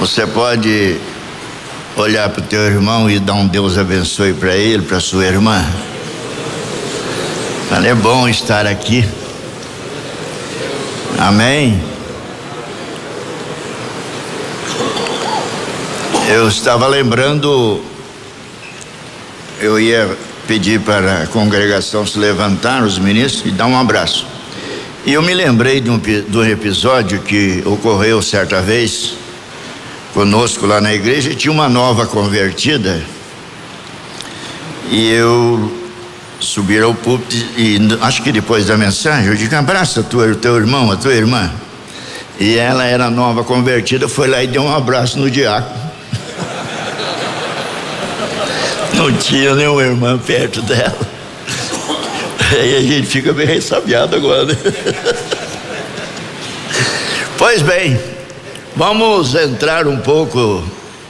Você pode olhar para o teu irmão e dar um Deus abençoe para ele, para sua irmã? É bom estar aqui. Amém? Eu estava lembrando, eu ia pedir para a congregação se levantar, os ministros, e dar um abraço. E eu me lembrei de um episódio que ocorreu certa vez conosco lá na igreja, e tinha uma nova convertida, e eu subi ao púlpito e acho que depois da mensagem eu digo: abraça o teu irmão, a tua irmã. E ela era nova convertida, foi lá e deu um abraço no diácono. Não tinha nenhuma irmã perto dela. Aí a gente fica bem ressabiado agora, né? Pois bem, vamos entrar um pouco